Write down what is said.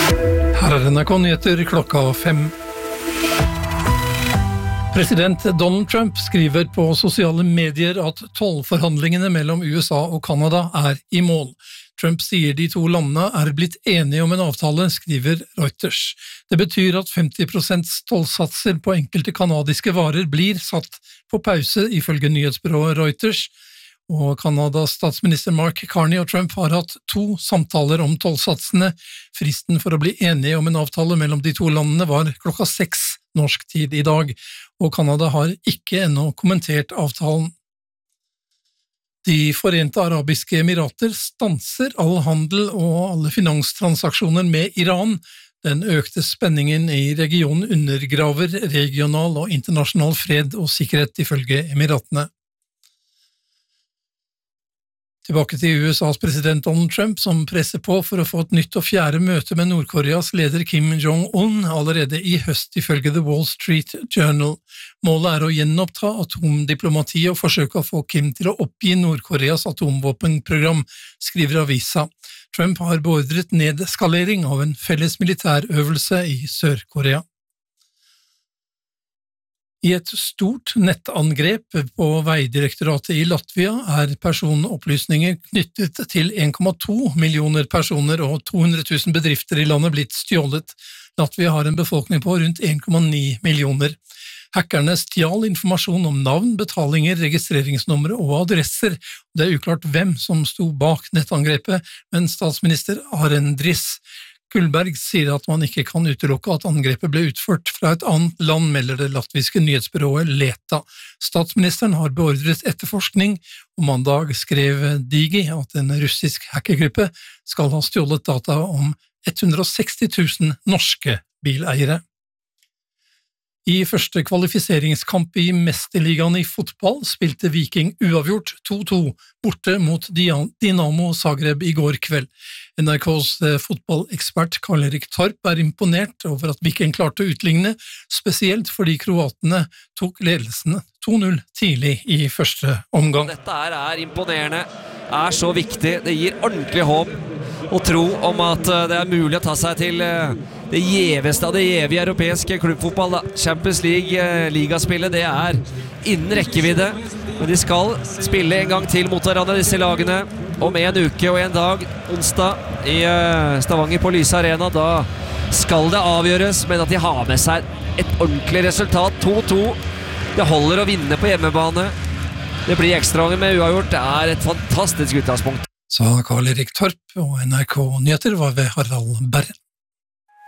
Her NRK Nyheter klokka 5. President Donald Trump skriver på sosiale medier at tollforhandlingene mellom USA og Kanada i mål. Trump sier de to landene blitt enige om en avtale, skriver Reuters. Det betyr at 50% tollsatser på enkelte kanadiske varer blir satt på pause, ifølge nyhetsbyrået Reuters. Og Kanadas statsminister Mark Carney og Trump har hatt 2 samtaler om tollsatsene. Fristen for å bli enige om en avtale mellom de to landene var klokka 6 norsk tid i dag, og Kanada har ikke ennå kommentert avtalen. De Forente Arabiske Emirater stanser all handel og alle finanstransaksjoner med Iran. Den økte spenningen i regionen undergraver regional og internasjonal fred og sikkerhet, ifølge Emiratene. Tilbake til USAs president Donald Trump, som presser på for å få et nytt og 4. møte med Nord-Koreas leder Kim Jong-un allerede i høst, ifølge The Wall Street Journal. Målet å gjenoppta atomdiplomati og forsøke å få Kim til å oppgi Nord-Koreas atomvåpenprogram, skriver avisa. Trump har beordret nedskalering av en felles militærøvelse i Sør-Korea. I et stort nettangrep på Veidirektoratet i Latvia personopplysninger knyttet til 1,2 millioner personer og 200 000 bedrifter i landet blitt stjålet. Latvia har en befolkning på rundt 1,9 millioner. Hackerne stjal informasjon om navn, betalinger, registreringsnumre og adresser. Det uklart hvem som sto bak nettangrepet, men statsminister Arendris Kullberg sier at man ikke kan utelukke at angrepet ble utført fra et annet land, melder det latviske nyhetsbyrået Leta. Statsministeren har beordret etterforskning, og mandag skrev Digi at en russisk hackergruppe skal ha stjålet data om 160 000 norske bileiere. I første kvalifiseringskamp i Mesterligaen i fotball spilte Viking uavgjort 2-2 borte mot Dinamo Zagreb i går kveld. NRKs fotballekspert Karl-Erik Torp imponert over at Viking klarte å utligne, spesielt fordi kroatene tok ledelsen 2-0 tidlig i første omgang. Dette imponerende, så viktig, det gir ordentlig håp og tro om at det mulig å ta seg til det gjeveste av det gjevige europeiske klubbfotball. Champions League, ligaspillet, det innen rekkevidde, men de skal spille en gang til mot hverandre, disse lagene, om en uke og en dag, onsdag i Stavanger på Lyse Arena. Da skal det avgjøres, men at de har med seg et ordentlig resultat, 2-2. Det holder å vinne på hjemmebane. Det blir ekstraomgang med uavgjort. Det et fantastisk utgangspunkt. Sa Karl-Erik Torp, og NRK Nyheter var ved Harald Berre.